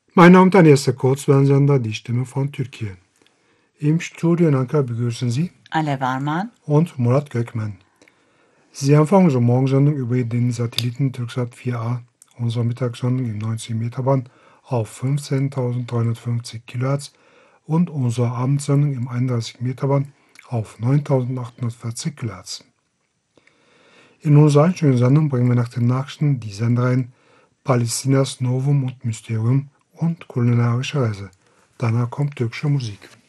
Mein Name ist Daniel Kurzwellensender, die Stimme von Türkei. Im Studio in Ankara begrüßen Sie Alev Arman und Murat Gökmen. Sie empfangen unsere Morgensendung über den Satelliten Türksat 4A, unsere Mittagssendung im 90 Meter Band auf 15.350 kHz und unsere Abendsendung im 31 Meter Band auf 9.840 kHz. In unserer Einstellungssendung bringen wir nach den Nachrichten die Sendereien Palästinas Novum und Mysterium und kulinarische Reise. Danach kommt türkische Musik.